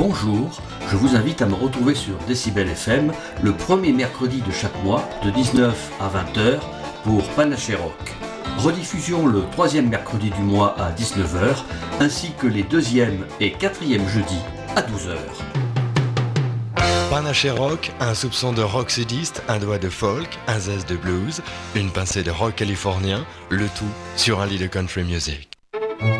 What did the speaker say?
Bonjour, je vous invite à me retrouver sur Décibel FM le premier mercredi de chaque mois de 19 à 20h pour Panaché Rock. Rediffusion le troisième mercredi du mois à 19h ainsi que les deuxième et quatrième jeudis à 12h. Panaché Rock, un soupçon de rock sudiste, un doigt de folk, un zeste de blues, une pincée de rock californien, le tout sur un lit de country music.